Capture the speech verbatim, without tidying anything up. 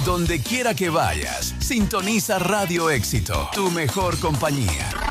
Donde quiera que vayas, sintoniza Radio Éxito, tu mejor compañía.